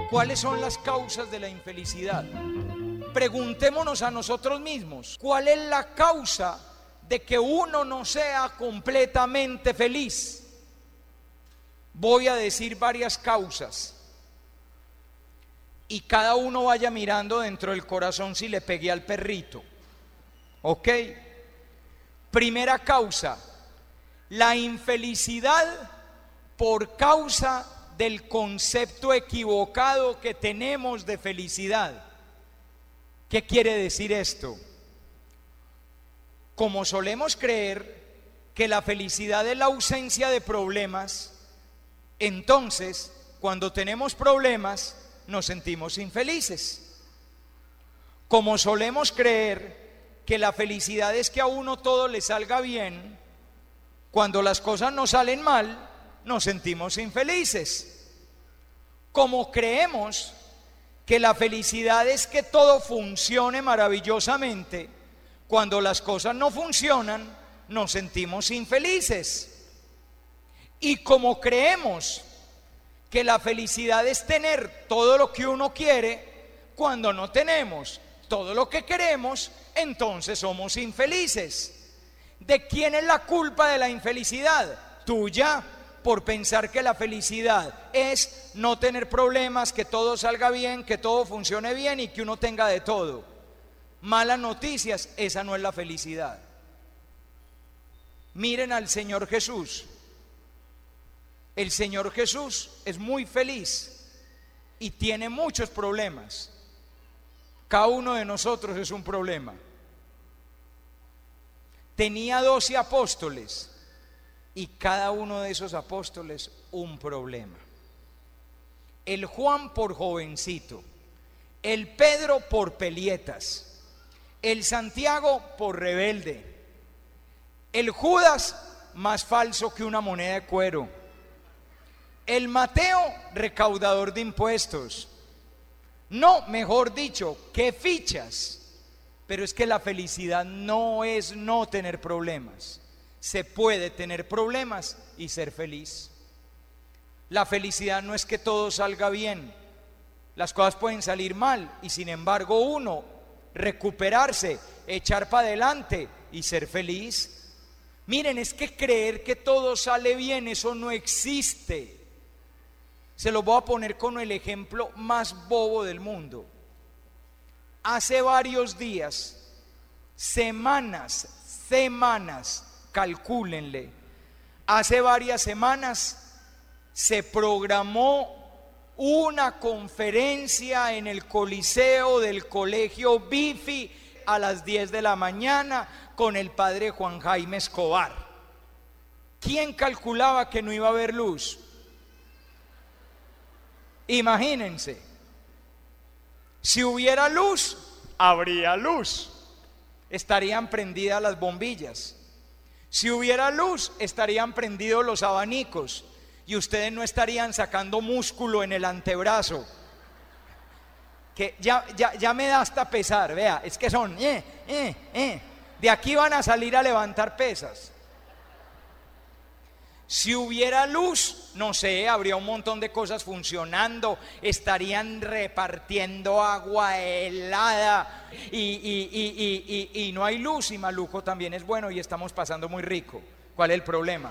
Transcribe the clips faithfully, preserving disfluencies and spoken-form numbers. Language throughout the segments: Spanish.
¿Cuáles son las causas de la infelicidad? Preguntémonos a nosotros mismos, ¿cuál es la causa de que uno no sea completamente feliz? Voy a decir varias causas y cada uno vaya mirando dentro del corazón si le pegué al perrito. ¿Ok? Primera causa, la infelicidad por causa del concepto equivocado que tenemos de felicidad. ¿Qué quiere decir esto? Como solemos creer que la felicidad es la ausencia de problemas, entonces cuando tenemos problemas nos sentimos infelices. Como solemos creer que la felicidad es que a uno todo le salga bien, cuando las cosas nos salen mal, nos sentimos infelices. Como creemos que la felicidad es que todo funcione maravillosamente, cuando las cosas no funcionan, nos sentimos infelices. Y como creemos que la felicidad es tener todo lo que uno quiere, cuando no tenemos todo lo que queremos, entonces somos infelices. ¿De quién es la culpa de la infelicidad? Tuya, por pensar que la felicidad es no tener problemas, que todo salga bien, que todo funcione bien y que uno tenga de todo. Malas noticias, esa no es la felicidad. Miren al Señor Jesús. El Señor Jesús es muy feliz y tiene muchos problemas. Cada uno de nosotros es un problema. Tenía doce apóstoles y cada uno de esos apóstoles un problema. El Juan por jovencito, el Pedro por pelietas, el Santiago por rebelde, el Judas más falso que una moneda de cuero, el Mateo recaudador de impuestos. No, mejor dicho, qué fichas. Pero es que la felicidad no es no tener problemas. Se puede tener problemas y ser feliz. La felicidad no es que todo salga bien. Las cosas pueden salir mal y sin embargo uno recuperarse, echar para adelante y ser feliz. Miren, es que creer que todo sale bien, eso no existe. Se lo voy a poner con el ejemplo más bobo del mundo. Hace varios días, semanas, semanas, calcúlenle, hace varias semanas se programó una conferencia en el Coliseo del Colegio Bifi a las diez de la mañana con el padre Juan Jaime Escobar. ¿Quién calculaba que no iba a haber luz? Imagínense. Si hubiera luz, habría luz. Estarían prendidas las bombillas. Si hubiera luz, estarían prendidos los abanicos y ustedes no estarían sacando músculo en el antebrazo. Que ya, ya, ya me da hasta pesar, vea, es que son, eh, eh, eh. De aquí van a salir a levantar pesas. Si hubiera luz, no sé, habría un montón de cosas funcionando, estarían repartiendo agua helada y, y, y, y, y, y no hay luz y Maluco también es bueno y estamos pasando muy rico. ¿Cuál es el problema?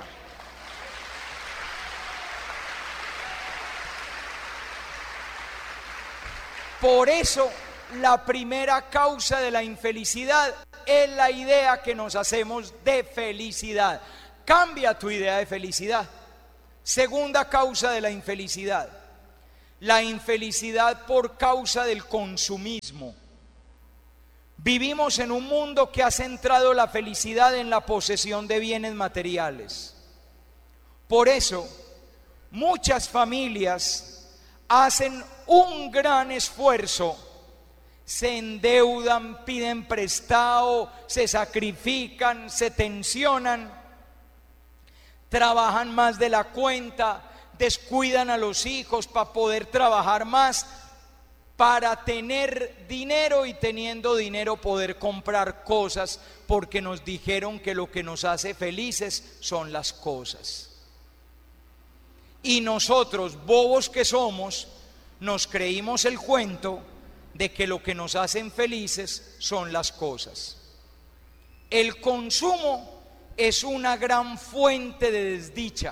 Por eso, la primera causa de la infelicidad es la idea que nos hacemos de felicidad. Cambia tu idea de felicidad. Segunda causa de la infelicidad, la infelicidad por causa del consumismo. Vivimos en un mundo que ha centrado la felicidad en la posesión de bienes materiales. Por eso, muchas familias hacen un gran esfuerzo, se endeudan, piden prestado, se sacrifican, se tensionan, trabajan más de la cuenta, descuidan a los hijos para poder trabajar más, para tener dinero y teniendo dinero poder comprar cosas, porque nos dijeron que lo que nos hace felices son las cosas. Y nosotros, bobos que somos, nos creímos el cuento de que lo que nos hacen felices son las cosas. El consumo es una gran fuente de desdicha.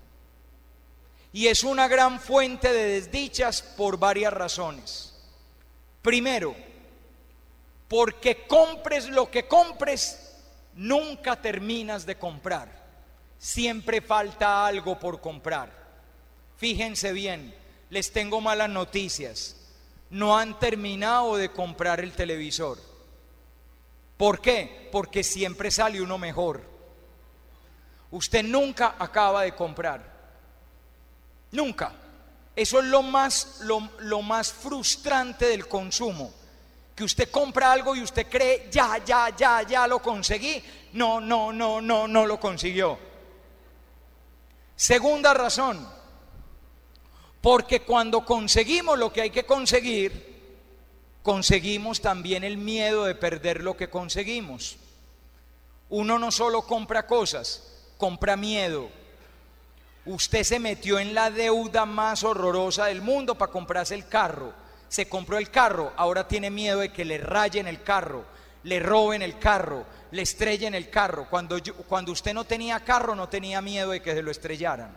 Y es una gran fuente de desdichas por varias razones. Primero, porque compres lo que compres, nunca terminas de comprar. Siempre falta algo por comprar. Fíjense bien, les tengo malas noticias. No han terminado de comprar el televisor. ¿Por qué? Porque siempre sale uno mejor. Usted nunca acaba de comprar. Nunca. Eso es lo más, lo, lo más frustrante del consumo. Que usted compra algo y usted cree, ya, ya, ya, ya lo conseguí. No, no, no, no, no lo consiguió. Segunda razón, porque cuando conseguimos lo que hay que conseguir, conseguimos también el miedo de perder lo que conseguimos. Uno no solo compra cosas, compra miedo. Usted se metió en la deuda más horrorosa del mundo para comprarse el carro. Se compró el carro, ahora tiene miedo de que le rayen el carro, le roben el carro, le estrellen el carro. Cuando, yo, cuando usted no tenía carro, no tenía miedo de que se lo estrellaran.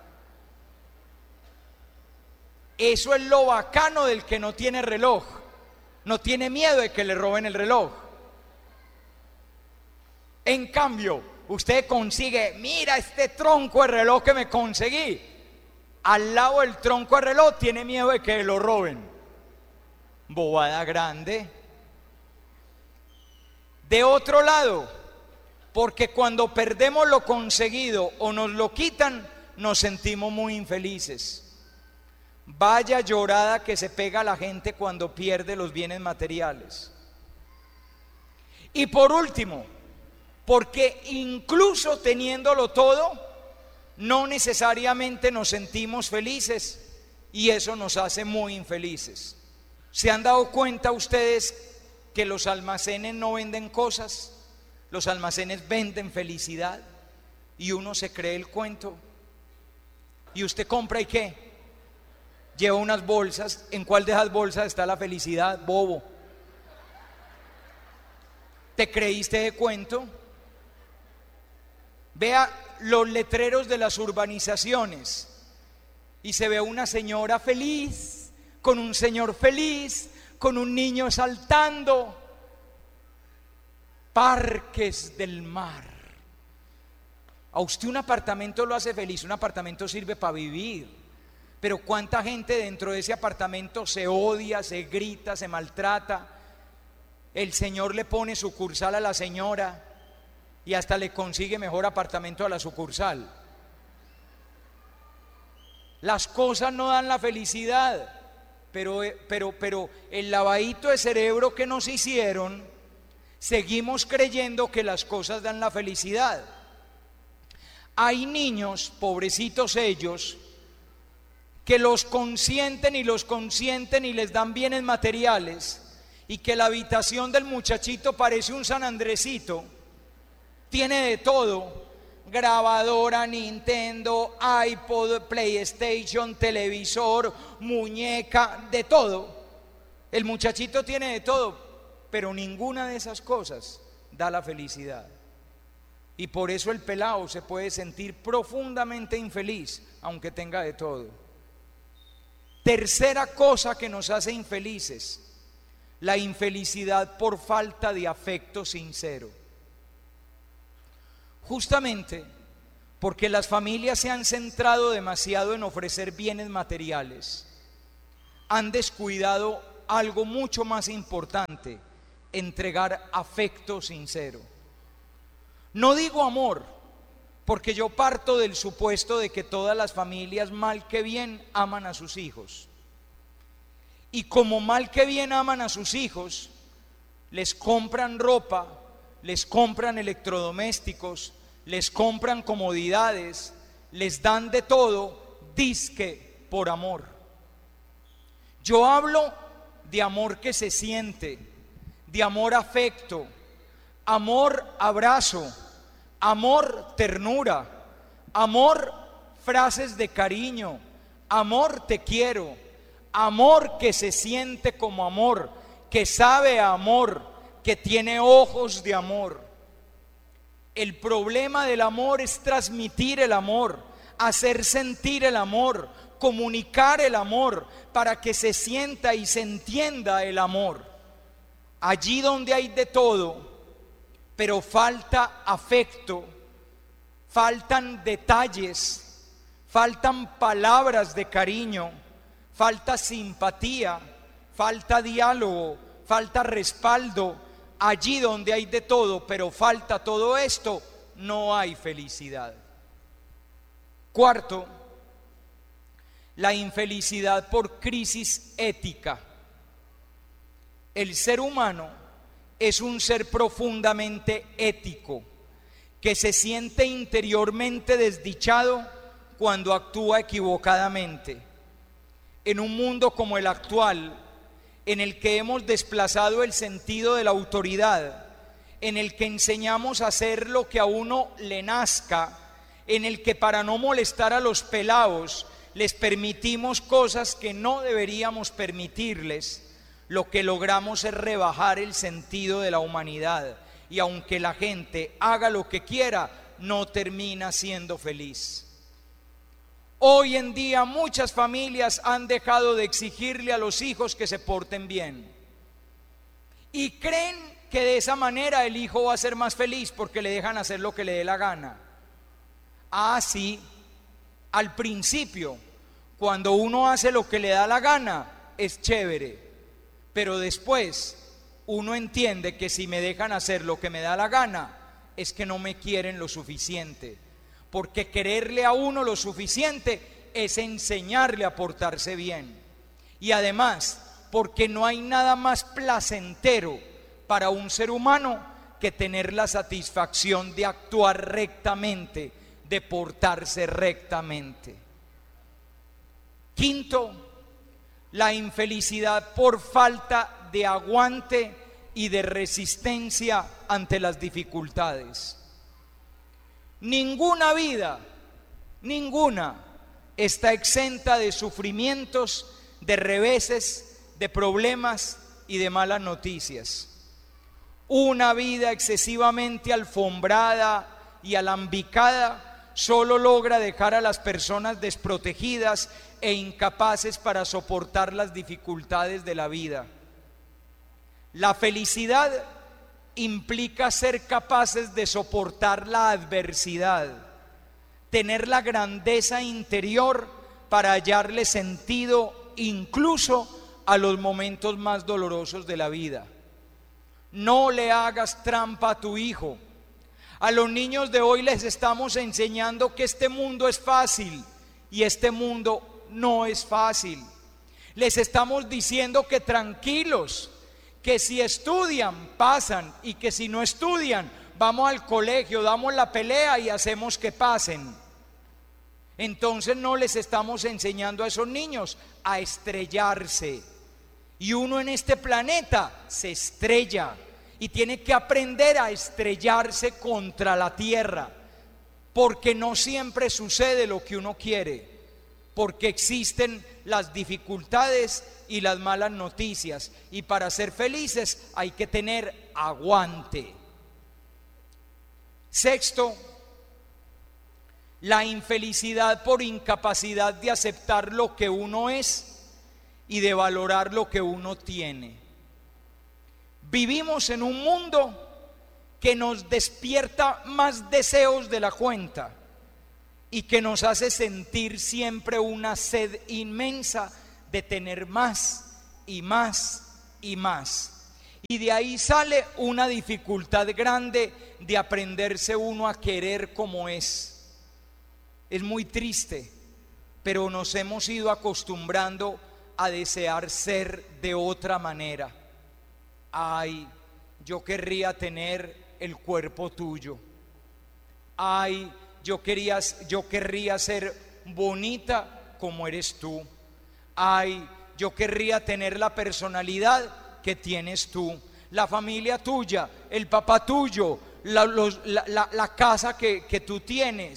Eso es lo bacano del que no tiene reloj. No tiene miedo de que le roben el reloj. En cambio, usted consigue, mira este tronco de reloj que me conseguí. Al lado del tronco de reloj tiene miedo de que lo roben. Bobada grande. De otro lado, porque cuando perdemos lo conseguido o nos lo quitan, nos sentimos muy infelices. Vaya llorada que se pega la gente cuando pierde los bienes materiales. Y por último, porque incluso teniéndolo todo, no necesariamente nos sentimos felices y eso nos hace muy infelices. ¿Se han dado cuenta ustedes que los almacenes no venden cosas? Los almacenes venden felicidad y uno se cree el cuento. ¿Y usted compra y qué? Lleva unas bolsas. ¿En cuál de esas bolsas está la felicidad, bobo? ¿Te creíste de cuento? Vea los letreros de las urbanizaciones y se ve una señora feliz, con un señor feliz, con un niño saltando. Parques del mar. A usted un apartamento lo hace feliz, un apartamento sirve para vivir. Pero cuánta gente dentro de ese apartamento se odia, se grita, se maltrata. El señor le pone sucursal a la señora y hasta le consigue mejor apartamento a la sucursal. Las cosas no dan la felicidad, pero, pero, pero el lavadito de cerebro que nos hicieron, seguimos creyendo que las cosas dan la felicidad. Hay niños, pobrecitos ellos, que los consienten y los consienten y les dan bienes materiales, y que la habitación del muchachito parece un San Andresito, tiene de todo: grabadora, Nintendo, iPod, PlayStation, televisor, muñeca, de todo. El muchachito tiene de todo, pero ninguna de esas cosas da la felicidad. Y por eso el pelado se puede sentir profundamente infeliz, aunque tenga de todo. Tercera cosa que nos hace infelices: la infelicidad por falta de afecto sincero. Justamente porque las familias se han centrado demasiado en ofrecer bienes materiales, han descuidado algo mucho más importante: entregar afecto sincero. No digo amor, porque yo parto del supuesto de que todas las familias, mal que bien, aman a sus hijos. Y como mal que bien aman a sus hijos, les compran ropa, les compran electrodomésticos, les compran comodidades, les dan de todo, dizque por amor. Yo hablo de amor que se siente, de amor afecto, amor abrazo, amor ternura, amor frases de cariño, amor te quiero, Amor que se siente como amor, que sabe a amor, que tiene ojos de amor. El problema del amor es transmitir el amor, hacer sentir el amor, comunicar el amor para que se sienta y se entienda el amor. Allí donde hay de todo, pero falta afecto, faltan detalles, faltan palabras de cariño, falta simpatía, falta diálogo, falta respaldo. Allí donde hay de todo, pero falta todo esto, no hay felicidad. Cuarto, la infelicidad por crisis ética. El ser humano es un ser profundamente ético, que se siente interiormente desdichado cuando actúa equivocadamente. En un mundo como el actual, en el que hemos desplazado el sentido de la autoridad, en el que enseñamos a hacer lo que a uno le nazca, en el que para no molestar a los pelados les permitimos cosas que no deberíamos permitirles, lo que logramos es rebajar el sentido de la humanidad, y aunque la gente haga lo que quiera, no termina siendo feliz. Hoy en día muchas familias han dejado de exigirle a los hijos que se porten bien y creen que de esa manera el hijo va a ser más feliz porque le dejan hacer lo que le dé la gana. Ah, sí, al principio, cuando uno hace lo que le da la gana, es chévere, pero después uno entiende que si me dejan hacer lo que me da la gana, es que no me quieren lo suficiente. Porque quererle a uno lo suficiente es enseñarle a portarse bien. Y además, porque no hay nada más placentero para un ser humano que tener la satisfacción de actuar rectamente, de portarse rectamente. Quinto, la infelicidad por falta de aguante y de resistencia ante las dificultades. Ninguna vida, ninguna, está exenta de sufrimientos, de reveses, de problemas y de malas noticias. Una vida excesivamente alfombrada y alambicada solo logra dejar a las personas desprotegidas e incapaces para soportar las dificultades de la vida. La felicidad implica ser capaces de soportar la adversidad, tener la grandeza interior para hallarle sentido incluso a los momentos más dolorosos de la vida. No le hagas trampa a tu hijo. A los niños de hoy les estamos enseñando que este mundo es fácil y este mundo no es fácil. Les estamos diciendo que tranquilos, que si estudian, pasan, y que si no estudian, vamos al colegio, damos la pelea y hacemos que pasen. Entonces no les estamos enseñando a esos niños a estrellarse. Y uno en este planeta se estrella y tiene que aprender a estrellarse contra la tierra, porque no siempre sucede lo que uno quiere, porque existen las dificultades y las malas noticias, y para ser felices hay que tener aguante. Sexto, la infelicidad por incapacidad de aceptar lo que uno es y de valorar lo que uno tiene. Vivimos en un mundo que nos despierta más deseos de la cuenta y que nos hace sentir siempre una sed inmensa de tener más y más y más. Y de ahí sale una dificultad grande de aprenderse uno a querer como es. Es muy triste, pero nos hemos ido acostumbrando a desear ser de otra manera. Ay, yo querría tener el cuerpo tuyo. Ay, yo quería, yo querría ser bonita como eres tú. Ay, yo querría tener la personalidad que tienes tú, la familia tuya, el papá tuyo, la, los, la, la, la casa que, que tú tienes,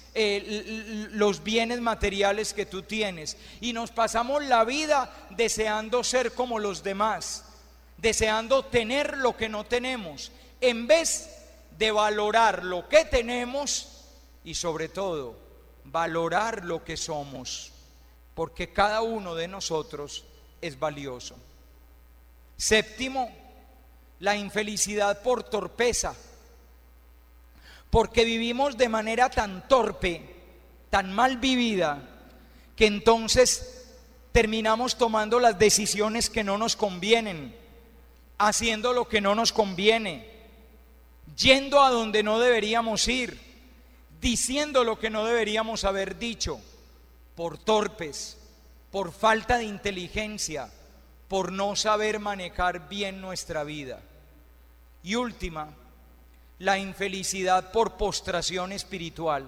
eh, los bienes materiales que tú tienes, y nos pasamos la vida deseando ser como los demás, deseando tener lo que no tenemos, en vez de valorar lo que tenemos y sobre todo valorar lo que somos, porque cada uno de nosotros es valioso. Séptimo, la infelicidad por torpeza, porque vivimos de manera tan torpe, tan mal vivida, que entonces terminamos tomando las decisiones que no nos convienen, haciendo lo que no nos conviene, yendo a donde no deberíamos ir, diciendo lo que no deberíamos haber dicho, por torpes, por falta de inteligencia, por no saber manejar bien nuestra vida. Y última, la infelicidad por postración espiritual,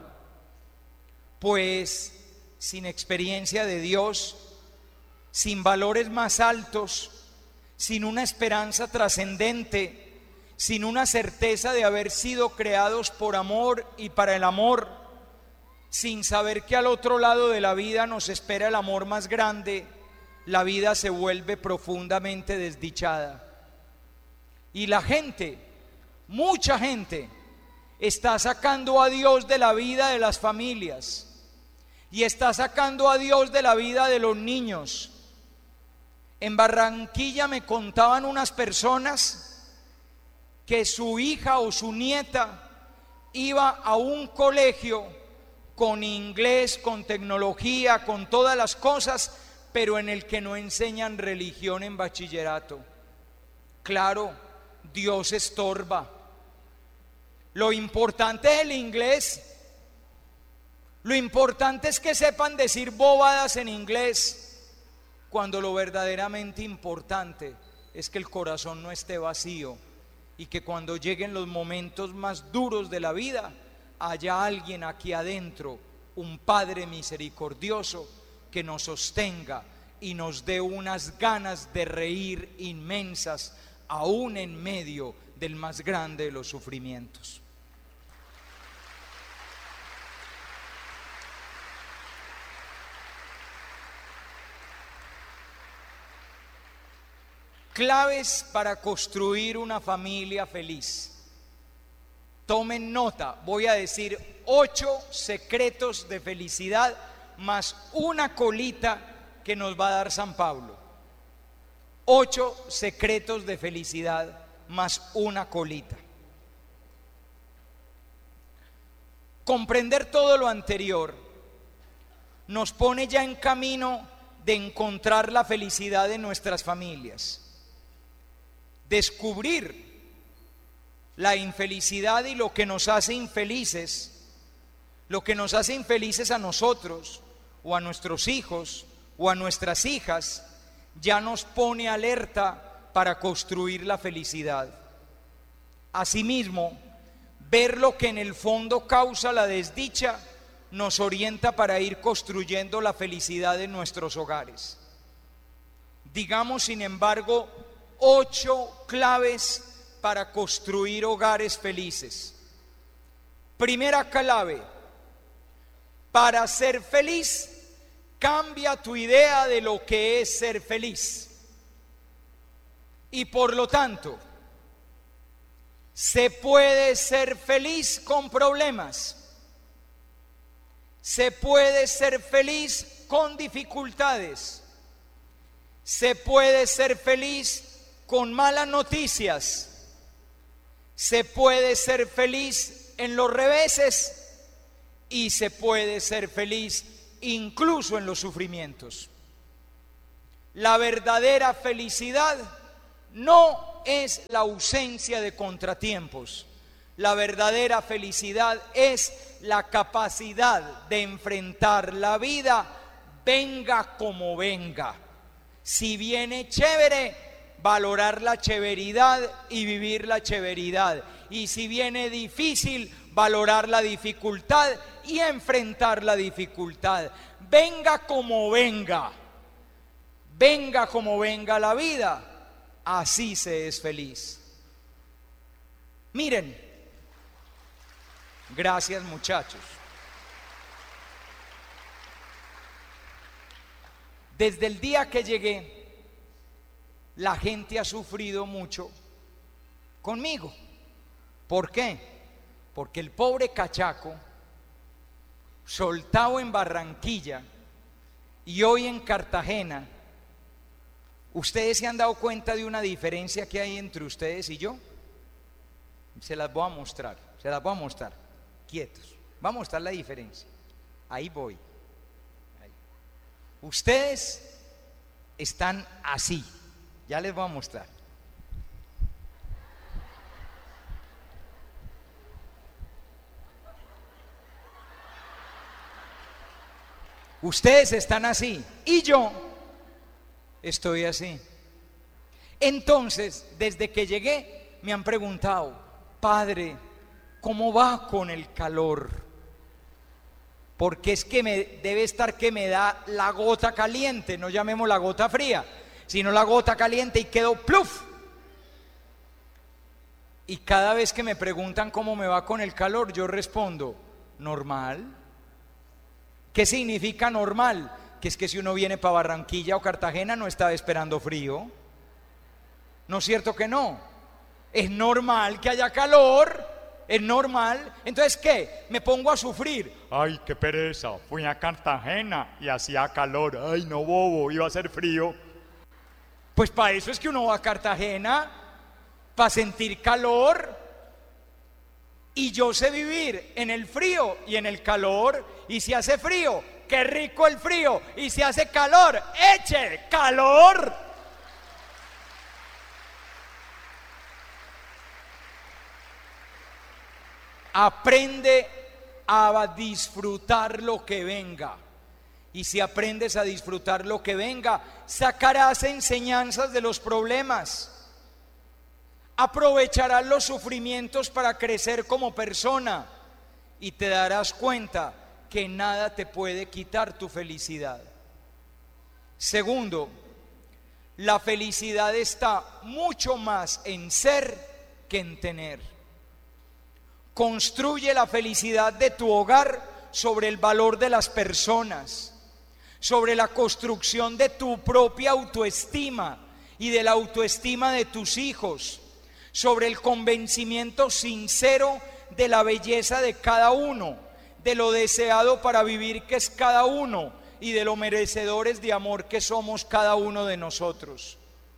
pues sin experiencia de Dios, sin valores más altos, sin una esperanza trascendente, sin una certeza de haber sido creados por amor y para el amor, sin saber que al otro lado de la vida nos espera el amor más grande, la vida se vuelve profundamente desdichada. Y la gente, mucha gente, está sacando a Dios de la vida de las familias y está sacando a Dios de la vida de los niños. En Barranquilla me contaban unas personas que su hija o su nieta iba a un colegio con inglés, con tecnología, con todas las cosas, pero en el que no enseñan religión en bachillerato. Claro, Dios estorba. Lo importante es el inglés. Lo importante es que sepan decir bobadas en inglés, cuando lo verdaderamente importante es que el corazón no esté vacío y que cuando lleguen los momentos más duros de la vida haya alguien aquí adentro, un Padre misericordioso, que nos sostenga y nos dé unas ganas de reír inmensas, aún en medio del más grande de los sufrimientos. Claves para construir una familia feliz. Tomen nota, voy a decir ocho secretos de felicidad más una colita que nos va a dar San Pablo. Ocho secretos de felicidad más una colita. Comprender todo lo anterior nos pone ya en camino de encontrar la felicidad en nuestras familias. Descubrir la infelicidad y lo que nos hace infelices, lo que nos hace infelices a nosotros o a nuestros hijos o a nuestras hijas, ya nos pone alerta para construir la felicidad. Asimismo, ver lo que en el fondo causa la desdicha nos orienta para ir construyendo la felicidad en nuestros hogares. Digamos, sin embargo, ocho claves para construir hogares felices. Primera clave: para ser feliz, cambia tu idea de lo que es ser feliz. Y por lo tanto, se puede ser feliz con problemas. Se puede ser feliz con dificultades. Se puede ser feliz con malas noticias. Se puede ser feliz en los reveses y se puede ser feliz incluso en los sufrimientos. La verdadera felicidad no es la ausencia de contratiempos. La verdadera felicidad es la capacidad de enfrentar la vida, venga como venga. Si viene chévere, valorar la chéveridad y vivir la chéveridad. Y si viene difícil, valorar la dificultad y enfrentar la dificultad. Venga como venga, venga como venga la vida, así se es feliz. Miren, gracias muchachos. Desde el día que llegué, la gente ha sufrido mucho conmigo. ¿Por qué? Porque el pobre cachaco, soltado en Barranquilla y hoy en Cartagena, ¿ustedes se han dado cuenta de una diferencia que hay entre ustedes y yo? Se las voy a mostrar, se las voy a mostrar. Quietos, vamos a mostrar la diferencia. Ahí voy. Ahí. Ustedes están así, ya les voy a mostrar. Ustedes están así y yo estoy así. Entonces, desde que llegué, me han preguntado: padre, ¿cómo va con el calor? Porque es que me debe estar que me da la gota caliente, no llamemos la gota fría, sino la gota caliente y quedo pluf. Y cada vez que me preguntan cómo me va con el calor, yo respondo: normal. ¿Qué significa normal? Que es que si uno viene para Barranquilla o Cartagena no está esperando frío. ¿No es cierto que no? Es normal que haya calor, es normal. Entonces, ¿qué? Me pongo a sufrir. Ay, qué pereza, fui a Cartagena y hacía calor. Ay, no, bobo, iba a hacer frío. Pues para eso es que uno va a Cartagena, para sentir calor. Y yo sé vivir en el frío y en el calor. Y si hace frío, qué rico el frío. Y si hace calor, eche calor. Aprende a disfrutar lo que venga. Y si aprendes a disfrutar lo que venga, sacarás enseñanzas de los problemas. Aprovecharás los sufrimientos para crecer como persona y te darás cuenta que nada te puede quitar tu felicidad. Segundo, la felicidad está mucho más en ser que en tener. Construye la felicidad de tu hogar sobre el valor de las personas, sobre la construcción de tu propia autoestima y de la autoestima de tus hijos, sobre el convencimiento sincero de la belleza de cada uno, de lo deseado para vivir que es cada uno y de lo merecedores de amor que somos cada uno de nosotros.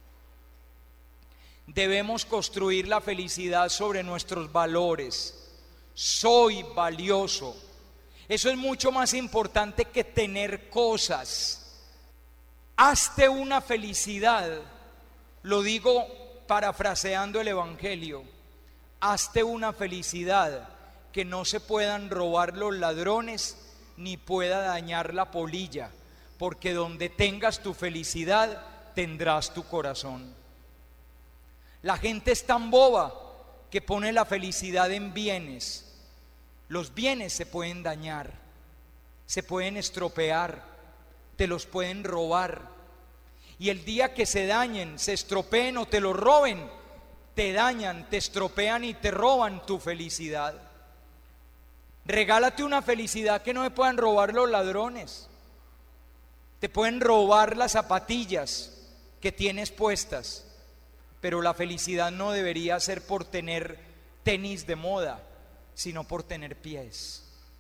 Debemos construir la felicidad sobre nuestros valores. Soy valioso. Eso es mucho más importante que tener cosas. Hazte una felicidad, lo digo parafraseando el Evangelio, hazte una felicidad que no se puedan robar los ladrones ni pueda dañar la polilla, porque donde tengas tu felicidad tendrás tu corazón. La gente es tan boba que pone la felicidad en bienes. Los bienes se pueden dañar, se pueden estropear, te los pueden robar. Y el día que se dañen, se estropeen o te lo roben, te dañan, te estropean y te roban tu felicidad. Regálate una felicidad que no me puedan robar los ladrones. Te pueden robar las zapatillas que tienes puestas, pero la felicidad no debería ser por tener tenis de moda, sino por tener pies.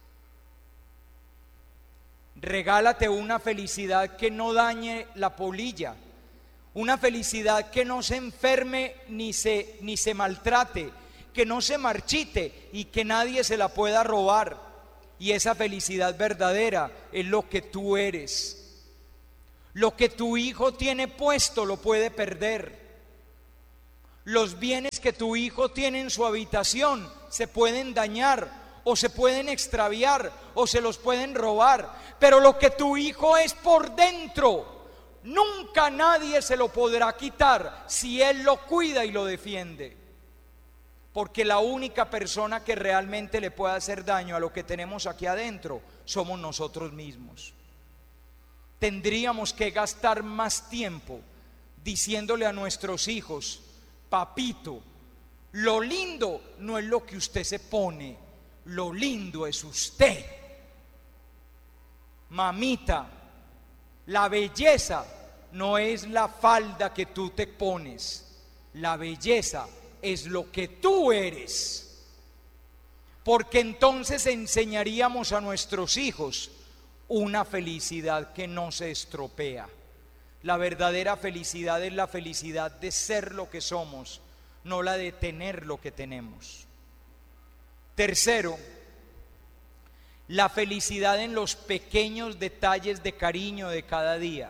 Regálate una felicidad que no dañe la polilla, una felicidad que no se enferme ni se, ni se maltrate, que no se marchite y que nadie se la pueda robar. Y esa felicidad verdadera es lo que tú eres. Lo que tu hijo tiene puesto lo puede perder. Los bienes que tu hijo tiene en su habitación se pueden dañar o se pueden extraviar o se los pueden robar, pero lo que tu hijo es por dentro, nunca nadie se lo podrá quitar si él lo cuida y lo defiende. Porque la única persona que realmente le puede hacer daño a lo que tenemos aquí adentro somos nosotros mismos. Tendríamos que gastar más tiempo diciéndole a nuestros hijos: papito, lo lindo no es lo que usted se pone, lo lindo es usted. Mamita, La belleza no es la falda que tú te pones, la belleza es lo que tú eres. Porque entonces enseñaríamos a nuestros hijos una felicidad que no se estropea. La verdadera felicidad es la felicidad de ser lo que somos, no la de tener lo que tenemos. Tercero, la felicidad en los pequeños detalles de cariño de cada día.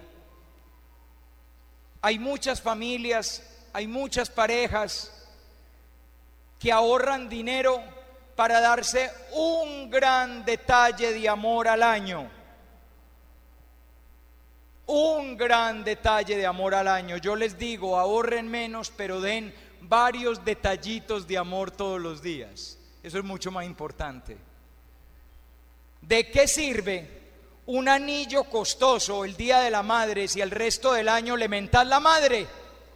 Hay muchas familias, hay muchas parejas que ahorran dinero para darse un gran detalle de amor al año. Un gran detalle de amor al año. Yo les digo, ahorren menos, pero den varios detallitos de amor todos los días. Eso es mucho más importante. ¿De qué sirve un anillo costoso el día de la madre si el resto del año le mentás la madre?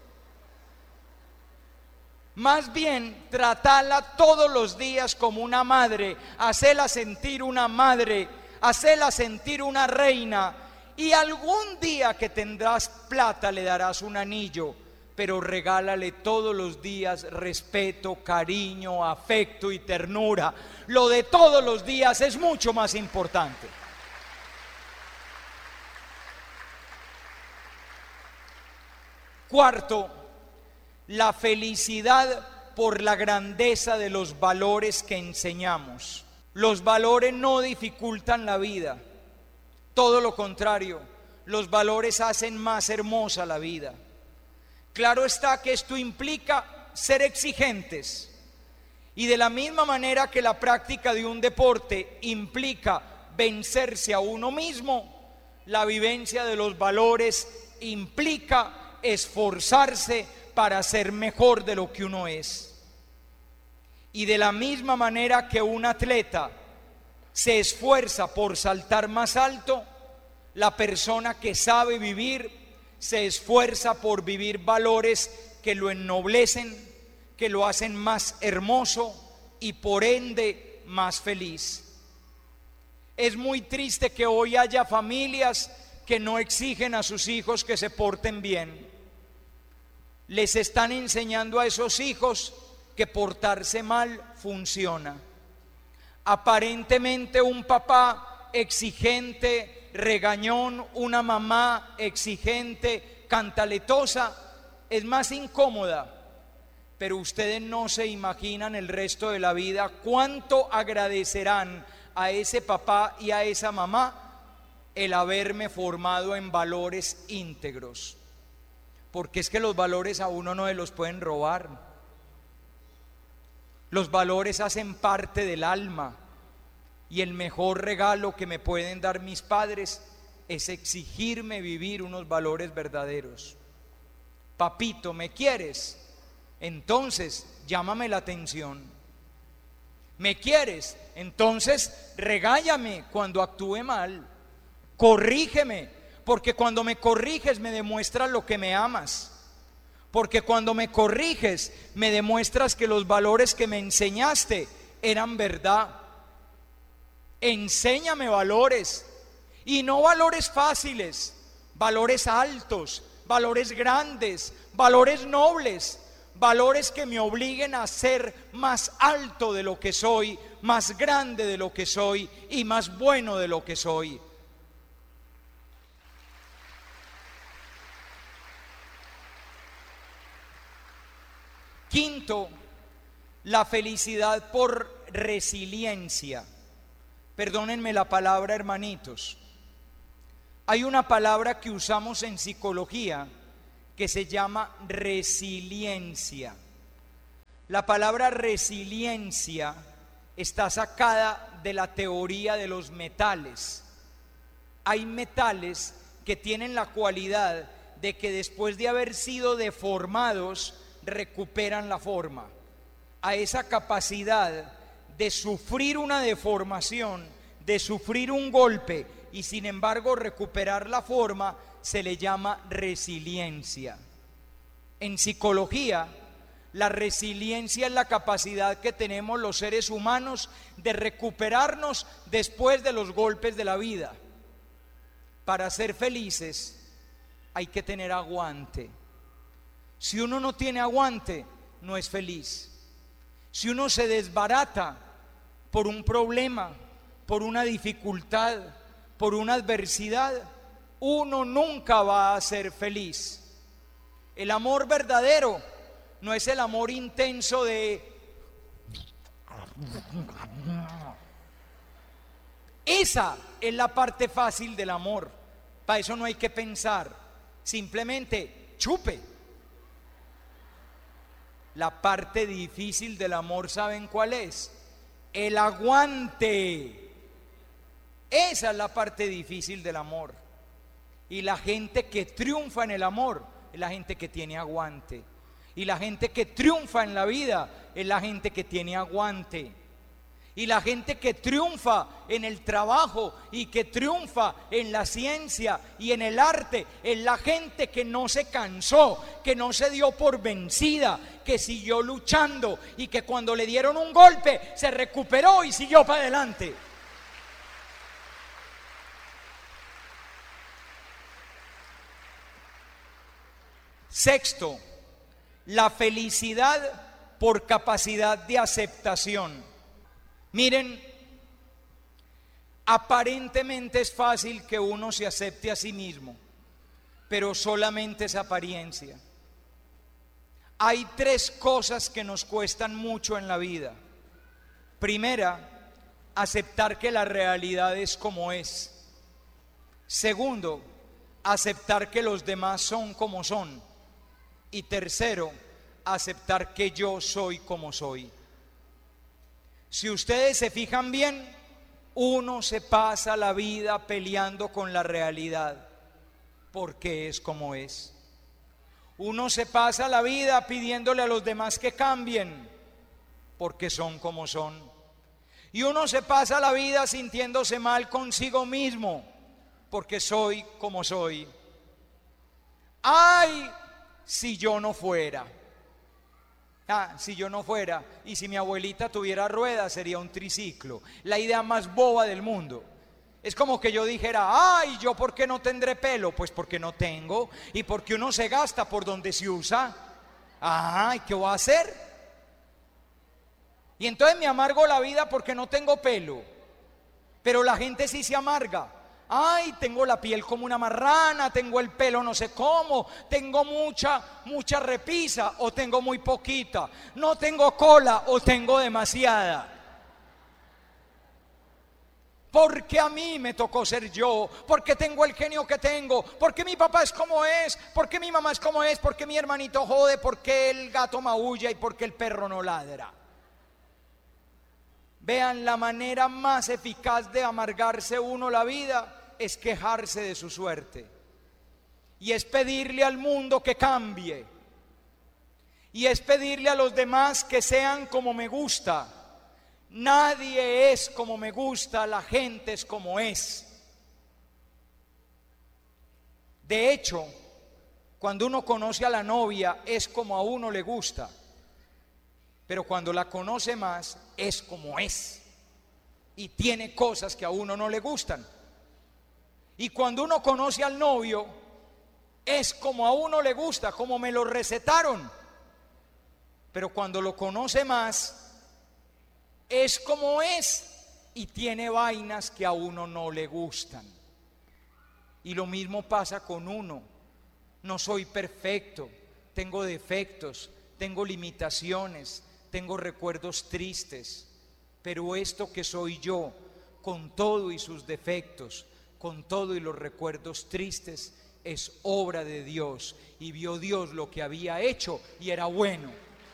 Más bien, tratala todos los días como una madre, hacela sentir una madre, hacela sentir una reina, y algún día que tendrás plata le darás un anillo, pero regálale todos los días respeto, cariño, afecto y ternura. Lo de todos los días es mucho más importante. Cuarto, la felicidad por la grandeza de los valores que enseñamos. Los valores no dificultan la vida, todo lo contrario, los valores hacen más hermosa la vida. Claro está que esto implica ser exigentes, y de la misma manera que la práctica de un deporte implica vencerse a uno mismo, la vivencia de los valores implica esforzarse para ser mejor de lo que uno es. Y de la misma manera que un atleta se esfuerza por saltar más alto, la persona que sabe vivir se esfuerza por vivir valores que lo ennoblecen, que lo hacen más hermoso y por ende más feliz. Es muy triste que hoy haya familias que no exigen a sus hijos que se porten bien. Les están enseñando a esos hijos que portarse mal funciona. Aparentemente un papá exigente, regañón, una mamá exigente, cantaletosa, es más incómoda, pero ustedes no se imaginan el resto de la vida cuánto agradecerán a ese papá y a esa mamá el haberme formado en valores íntegros. Porque es que los valores a uno no se los pueden robar. Los valores hacen parte del alma, y el mejor regalo que me pueden dar mis padres es exigirme vivir unos valores verdaderos. Papito, ¿me quieres? Entonces llámame la atención. ¿Me quieres? Entonces regáñame cuando actúe mal. Corrígeme, porque cuando me corriges me demuestras lo que me amas. Porque cuando me corriges me demuestras que los valores que me enseñaste eran verdad. Enséñame valores, y no valores fáciles, valores altos, valores grandes, valores nobles, valores que me obliguen a ser más alto de lo que soy, más grande de lo que soy y más bueno de lo que soy. Quinto, la felicidad por resiliencia. Perdónenme la palabra, hermanitos. Hay una palabra que usamos en psicología que se llama resiliencia. La palabra resiliencia está sacada de la teoría de los metales. Hay metales que tienen la cualidad de que después de haber sido deformados, recuperan la forma. A esa capacidad de sufrir una deformación, de sufrir un golpe y sin embargo recuperar la forma, se le llama resiliencia. En psicología, la resiliencia es la capacidad que tenemos los seres humanos de recuperarnos después de los golpes de la vida. para ser felices hay que tener aguante. Si uno no tiene aguante, no es feliz. Si uno se desbarata por un problema, por una dificultad, por una adversidad, uno nunca va a ser feliz. El amor verdadero no es el amor intenso de... Esa es la parte fácil del amor. Para eso no hay que pensar, simplemente chupe. La parte difícil del amor, ¿saben cuál es? El aguante. Esa es la parte difícil del amor. Y la gente que triunfa en el amor es la gente que tiene aguante. Y la gente que triunfa en la vida es la gente que tiene aguante. Y la gente que triunfa en el trabajo y que triunfa en la ciencia y en el arte es la gente que no se cansó, que no se dio por vencida, que siguió luchando y que cuando le dieron un golpe se recuperó y siguió para adelante. Sexto, la felicidad por capacidad de aceptación. Miren, aparentemente es fácil que uno se acepte a sí mismo, pero solamente es apariencia. Hay tres cosas que nos cuestan mucho en la vida. Primera, aceptar que la realidad es como es. Segundo, aceptar que los demás son como son. Y tercero, aceptar que yo soy como soy. Si ustedes se fijan bien, uno se pasa la vida peleando con la realidad, porque es como es. Uno se pasa la vida pidiéndole a los demás que cambien, porque son como son. Y uno se pasa la vida sintiéndose mal consigo mismo, porque soy como soy. ¡Ay, si yo no fuera! Ah, si yo no fuera, y si mi abuelita tuviera ruedas, sería un triciclo. La idea más boba del mundo. Es como que yo dijera, ay, ¿yo por qué no tendré pelo? Pues porque no tengo. Y porque uno se gasta por donde se usa. Ay, ¿qué voy a hacer? Y entonces me amargo la vida porque no tengo pelo. Pero la gente sí se amarga. Ay, tengo la piel como una marrana, tengo el pelo no sé cómo, tengo mucha, mucha repisa o tengo muy poquita, no tengo cola o tengo demasiada. Porque a mí me tocó ser yo, porque tengo el genio que tengo, porque mi papá es como es, porque mi mamá es como es, porque mi hermanito jode, porque el gato maulla y porque el perro no ladra. Vean, la manera más eficaz de amargarse uno la vida es quejarse de su suerte. Y es pedirle al mundo que cambie. Y es pedirle a los demás que sean como me gusta. Nadie es como me gusta, la gente es como es. De hecho, cuando uno conoce a la novia es como a uno le gusta. Pero cuando la conoce más es como es. Y tiene cosas que a uno no le gustan. Y cuando uno conoce al novio, es como a uno le gusta, como me lo recetaron. Pero cuando lo conoce más, es como es y tiene vainas que a uno no le gustan. Y lo mismo pasa con uno. No soy perfecto, tengo defectos, tengo limitaciones, tengo recuerdos tristes. Pero esto que soy yo, con todo y sus defectos, con todo y los recuerdos tristes, es obra de Dios. Y vio Dios lo que había hecho y era bueno.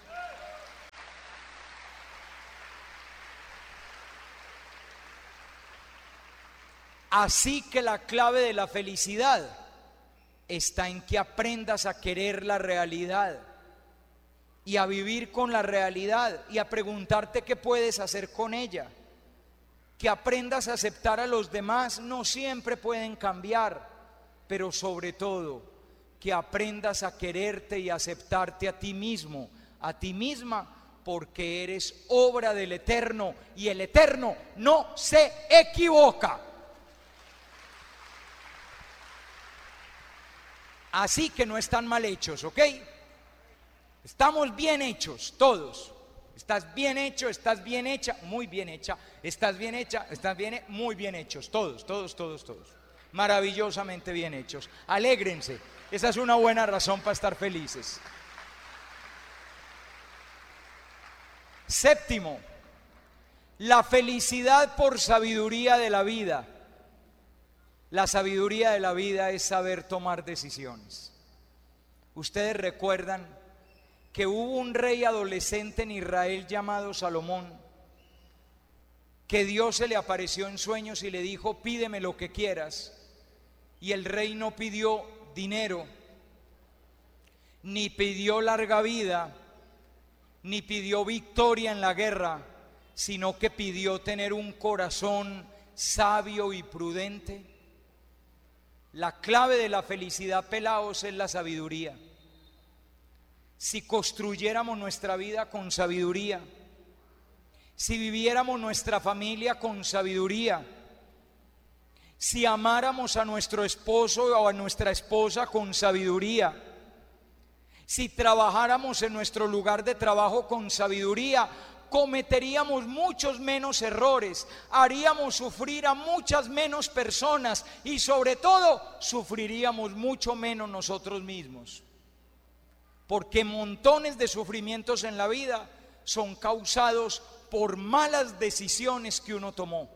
Así que la clave de la felicidad está en que aprendas a querer la realidad y a vivir con la realidad y a preguntarte qué puedes hacer con ella. Que aprendas a aceptar a los demás, no siempre pueden cambiar, pero sobre todo que aprendas a quererte y aceptarte a ti mismo, a ti misma, porque eres obra del Eterno y el Eterno no se equivoca. Así que no están mal hechos, ¿ok? Estamos bien hechos, todos. Estás bien hecho, estás bien hecha, muy bien hecha, estás bien hecha, estás bien, muy bien hechos, todos, todos, todos, todos. Maravillosamente bien hechos. Alégrense, esa es una buena razón para estar felices. Séptimo, la felicidad por sabiduría de la vida. La sabiduría de la vida es saber tomar decisiones. Ustedes recuerdan que hubo un rey adolescente en Israel llamado Salomón, que Dios se le apareció en sueños y le dijo: pídeme lo que quieras. Y el rey no pidió dinero, ni pidió larga vida, ni pidió victoria en la guerra, sino que pidió tener un corazón sabio y prudente. La clave de la felicidad, pelaos, es la sabiduría. Si construyéramos nuestra vida con sabiduría, si viviéramos nuestra familia con sabiduría, si amáramos a nuestro esposo o a nuestra esposa con sabiduría, si trabajáramos en nuestro lugar de trabajo con sabiduría, cometeríamos muchos menos errores, haríamos sufrir a muchas menos personas y sobre todo sufriríamos mucho menos nosotros mismos. Porque montones de sufrimientos en la vida son causados por malas decisiones que uno tomó.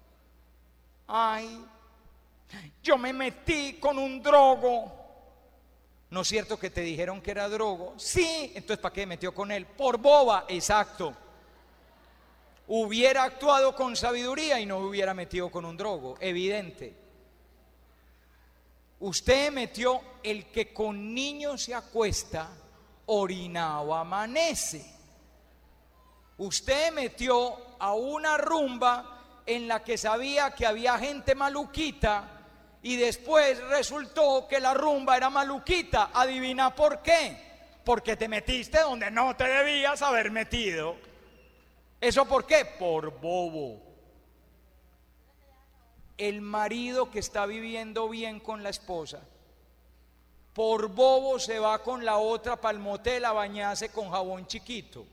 Ay, yo me metí con un drogo. ¿No es cierto que te dijeron que era drogo? Sí, entonces ¿para qué metió con él? Por boba, exacto. Hubiera actuado con sabiduría y no hubiera metido con un drogo, evidente. Usted metió: el que con niños se acuesta, orinado amanece. Usted metió a una rumba en la que sabía que había gente maluquita y después resultó que la rumba era maluquita. ¿Adivina por qué? Porque te metiste donde no te debías haber metido. ¿Eso por qué? Por bobo. El marido que está viviendo bien con la esposa, por bobo se va con la otra para el motel a bañarse con jabón chiquito.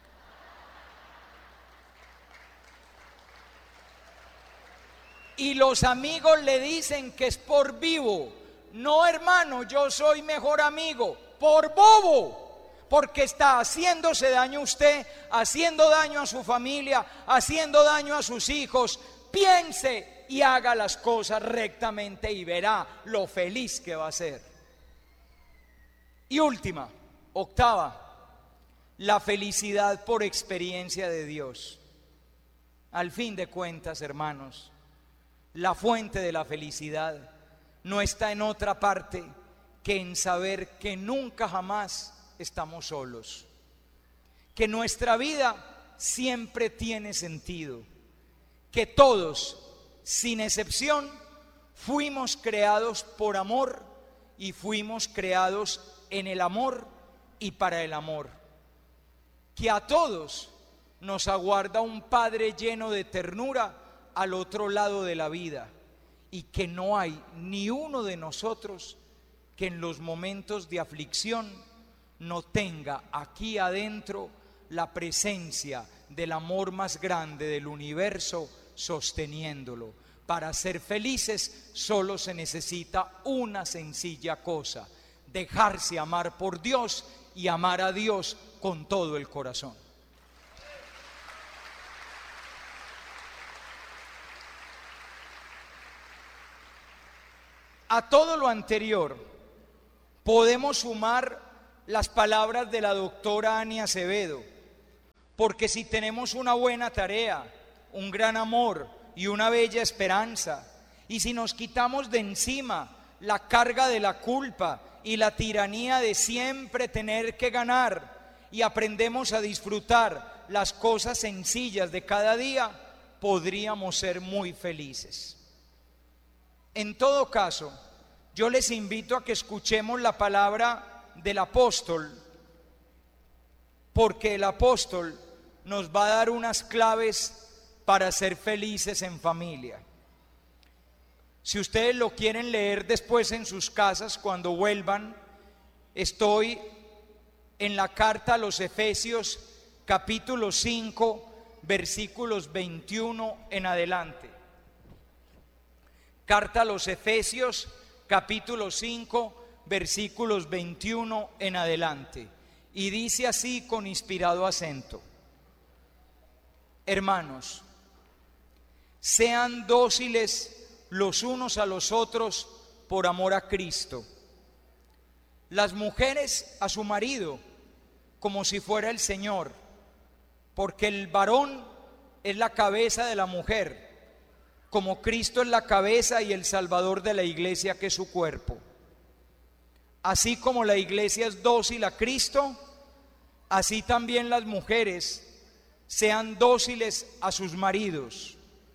Y los amigos le dicen que es por vivo. No, hermano, yo soy mejor amigo. Por bobo. Porque está haciéndose daño a usted, haciendo daño a su familia, haciendo daño a sus hijos. Piense y haga las cosas rectamente y verá lo feliz que va a ser. Y última, octava, la felicidad por experiencia de Dios. Al fin de cuentas, hermanos, la fuente de la felicidad no está en otra parte que en saber que nunca jamás estamos solos, que nuestra vida siempre tiene sentido, que todos, sin excepción, fuimos creados por amor y fuimos creados en el amor y para el amor, que a todos nos aguarda un Padre lleno de ternura al otro lado de la vida y que no hay ni uno de nosotros que en los momentos de aflicción no tenga aquí adentro la presencia del amor más grande del universo sosteniéndolo. Para ser felices solo se necesita una sencilla cosa: dejarse amar por Dios y amar a Dios con todo el corazón. A todo lo anterior podemos sumar las palabras de la doctora Ani Acevedo, porque si tenemos una buena tarea, un gran amor y una bella esperanza, y si nos quitamos de encima la carga de la culpa y la tiranía de siempre tener que ganar, y aprendemos a disfrutar las cosas sencillas de cada día, podríamos ser muy felices. En todo caso, yo les invito a que escuchemos la palabra del apóstol, porque el apóstol nos va a dar unas claves para ser felices en familia. Si ustedes lo quieren leer después en sus casas cuando vuelvan, estoy en la carta a los Efesios capítulo cinco, versículos veintiuno en adelante. Carta a los Efesios capítulo cinco, versículos veintiuno en adelante. Y dice así con inspirado acento: hermanos, sean dóciles los unos a los otros por amor a Cristo. Las mujeres a su marido como si fuera el Señor, porque el varón es la cabeza de la mujer, como Cristo es la cabeza y el Salvador de la iglesia, que es su cuerpo. Así como la iglesia es dócil a Cristo, así también las mujeres sean dóciles a sus maridos.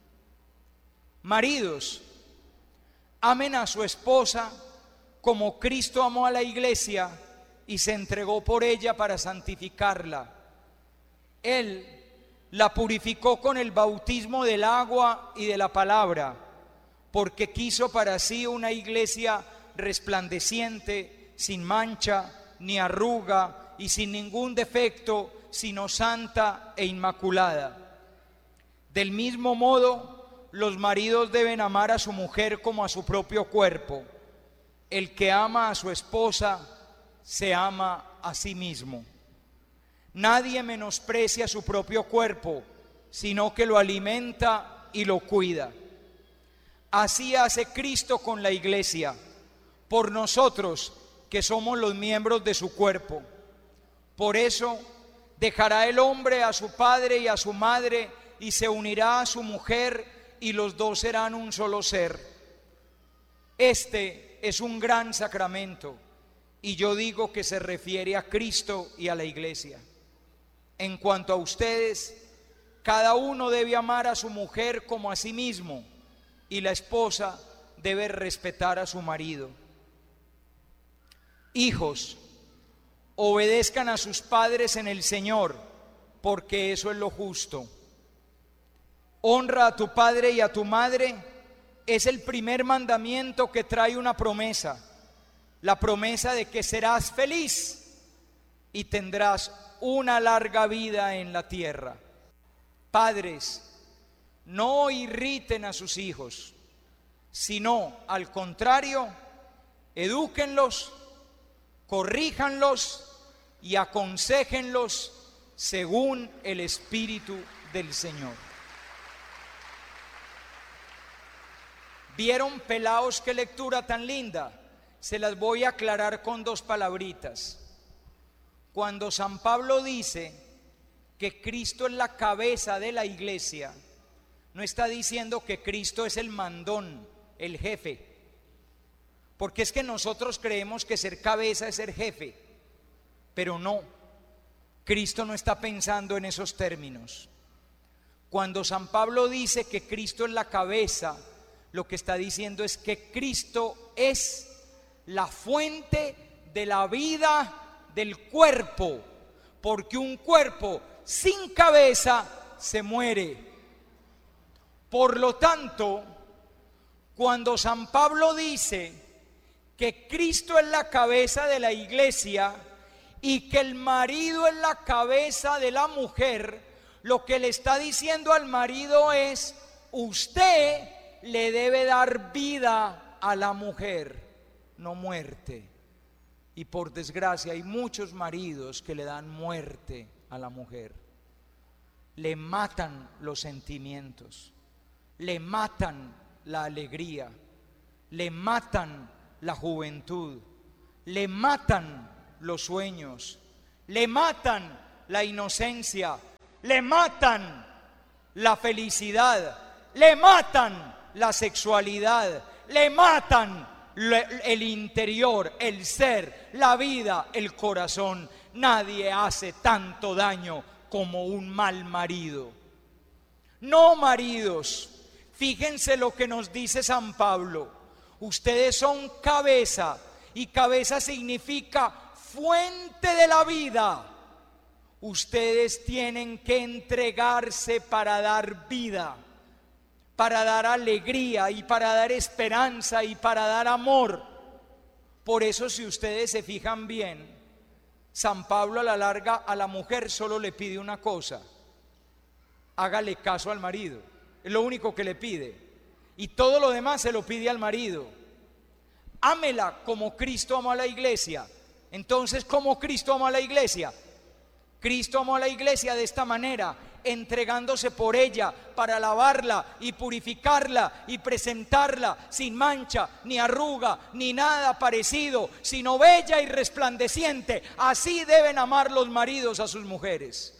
Maridos, amen a su esposa como Cristo amó a la iglesia y se entregó por ella para santificarla. Él la purificó con el bautismo del agua y de la palabra, porque quiso para sí una iglesia resplandeciente, sin mancha ni arruga y sin ningún defecto, sino santa e inmaculada. Del mismo modo, los maridos deben amar a su mujer como a su propio cuerpo. El que ama a su esposa se ama a sí mismo. Nadie menosprecia su propio cuerpo, sino que lo alimenta y lo cuida. Así hace Cristo con la iglesia, por nosotros que somos los miembros de su cuerpo. Por eso dejará el hombre a su padre y a su madre y se unirá a su mujer, y los dos serán un solo ser. Este es un gran sacramento, y yo digo que se refiere a Cristo y a la iglesia. En cuanto a ustedes, cada uno debe amar a su mujer como a sí mismo, y la esposa debe respetar a su marido. Hijos, obedezcan a sus padres en el Señor, porque eso es lo justo. Honra a tu padre y a tu madre es el primer mandamiento que trae una promesa, la promesa de que serás feliz y tendrás una larga vida en la tierra. Padres, no irriten a sus hijos, sino al contrario, edúquenlos, corríjanlos y aconséjenlos según el Espíritu del Señor. ¿Vieron, pelaos, qué lectura tan linda? Se las voy a aclarar con dos palabritas. Cuando San Pablo dice que Cristo es la cabeza de la iglesia, no está diciendo que Cristo es el mandón, el jefe, porque es que nosotros creemos que ser cabeza es ser jefe, pero no, Cristo no está pensando en esos términos. Cuando San Pablo dice que Cristo es la cabeza, lo que está diciendo es que Cristo es la fuente de la vida del cuerpo, porque un cuerpo sin cabeza se muere. Por lo tanto, cuando San Pablo dice que Cristo es la cabeza de la iglesia y que el marido es la cabeza de la mujer, lo que le está diciendo al marido es: usted le debe dar vida a la mujer, no muerte. Y por desgracia hay muchos maridos que le dan muerte a la mujer, le matan los sentimientos, le matan la alegría, le matan la juventud, le matan los sueños, le matan la inocencia, le matan la felicidad, le matan la sexualidad, le matan el interior, el ser, la vida, el corazón. Nadie hace tanto daño como un mal marido. No, maridos, fíjense lo que nos dice San Pablo: ustedes son cabeza, y cabeza significa fuente de la vida. Ustedes tienen que entregarse para dar vida, para dar alegría y para dar esperanza y para dar amor. Por eso, si ustedes se fijan bien, San Pablo a la larga a la mujer solo le pide una cosa: hágale caso al marido. Es lo único que le pide, y todo lo demás se lo pide al marido. Ámela como Cristo amó a la iglesia. Entonces, ¿cómo Cristo amó a la iglesia? Cristo amó a la iglesia de esta manera, entregándose por ella para lavarla y purificarla y presentarla sin mancha, ni arruga, ni nada parecido, sino bella y resplandeciente. Así deben amar los maridos a sus mujeres.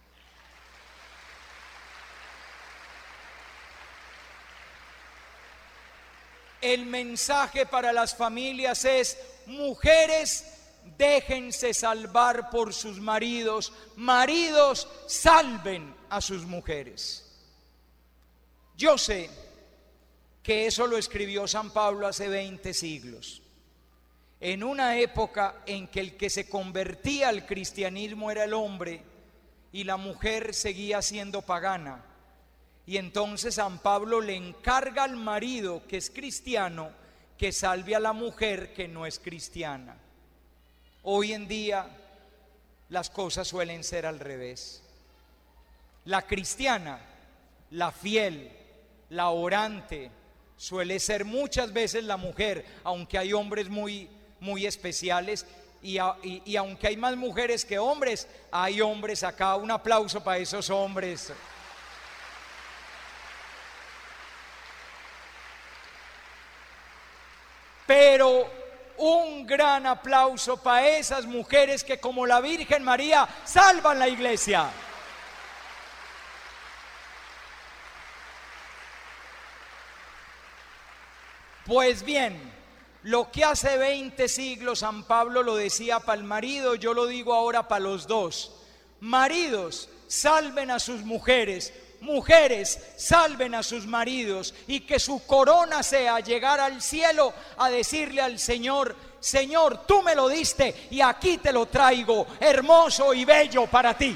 El mensaje para las familias es: mujeres, déjense salvar por sus maridos. Maridos, salven a sus mujeres. Yo sé que eso lo escribió San Pablo hace veinte siglos, en una época en que el que se convertía al cristianismo era el hombre y la mujer seguía siendo pagana. Y entonces San Pablo le encarga al marido, que es cristiano, que salve a la mujer que no es cristiana. Hoy en día las cosas suelen ser al revés. La cristiana, la fiel, la orante, suele ser muchas veces la mujer, aunque hay hombres muy, muy especiales, y, a, y, y aunque hay más mujeres que hombres, hay hombres acá. Un aplauso para esos hombres. Pero un gran aplauso para esas mujeres que, como la Virgen María, salvan la iglesia. Pues bien, lo que hace veinte siglos San Pablo lo decía para el marido, yo lo digo ahora para los dos. Maridos, salven a sus mujeres. Mujeres, salven a sus maridos, y que su corona sea llegar al cielo a decirle al Señor: Señor, tú me lo diste y aquí te lo traigo, hermoso y bello para ti.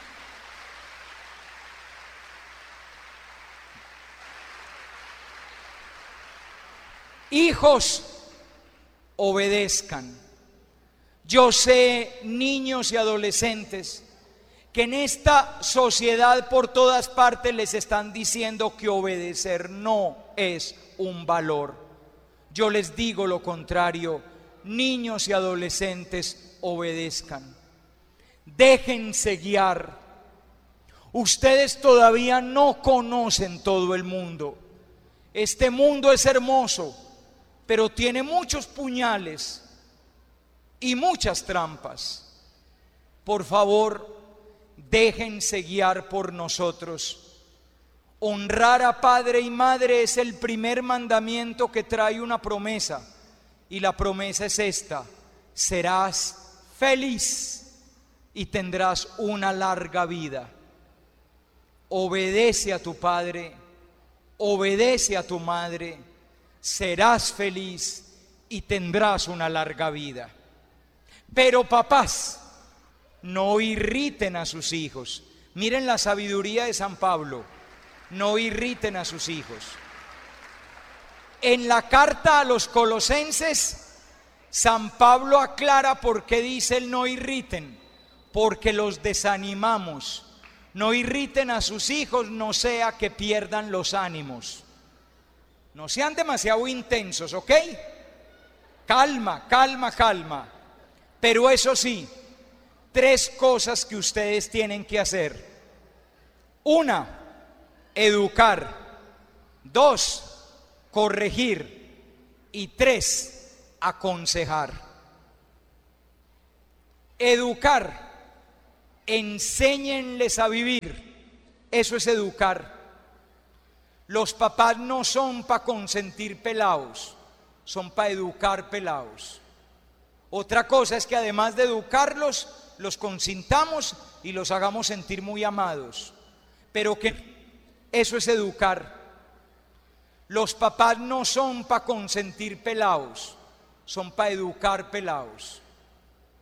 Hijos, obedezcan. Yo sé, niños y adolescentes, que en esta sociedad por todas partes les están diciendo que obedecer no es un valor. Yo les digo lo contrario: niños y adolescentes, obedezcan. Déjense guiar. Ustedes todavía no conocen todo el mundo. Este mundo es hermoso, pero tiene muchos puñales y muchas trampas. Por favor, déjense guiar por nosotros. Honrar a padre y madre es el primer mandamiento que trae una promesa, y la promesa es esta: serás feliz y tendrás una larga vida. Obedece a tu padre, obedece a tu madre, serás feliz y tendrás una larga vida. Pero papás, no irriten a sus hijos. Miren la sabiduría de San Pablo: no irriten a sus hijos. En la carta a los Colosenses, San Pablo aclara por qué dice el no irriten: porque los desanimamos. No irriten a sus hijos, no sea que pierdan los ánimos. No sean demasiado intensos, ¿ok? Calma, calma, calma. Pero eso sí, tres cosas que ustedes tienen que hacer. Una, educar. Dos, corregir. Y tres, aconsejar. Educar. Enséñenles a vivir. Eso es educar. Los papás no son para consentir pelados, son para educar pelados. Otra cosa es que además de educarlos, los consintamos y los hagamos sentir muy amados. Pero que eso es educar. Los papás no son para consentir pelados, son para educar pelados.